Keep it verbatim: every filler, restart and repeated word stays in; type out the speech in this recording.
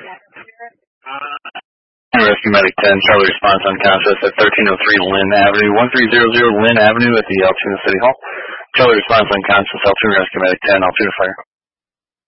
Rescue Medic ten, Charlie response unconscious at thirteen oh three Lynn Avenue, one three zero zero Lynn Avenue at the Altoona City Hall. Charlie response unconscious, Altoona Rescue Medic ten, Altoona Fire.